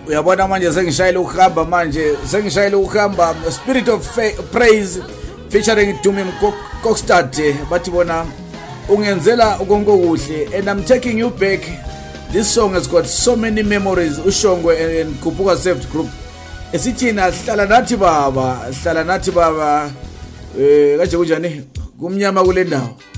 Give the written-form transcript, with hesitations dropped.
uyabona manje sengishayela ukuhamba manje sengishayela ukuhamba Spirit of Praise featuring Dumi Kokstad bathi bona ungenzela konke okuhle and I'm taking you back. This song has got so many memories. Ushongwe and Kupuka Saved Group esithina hlala nathi baba kaje kunjani kumnyama kule ndawo.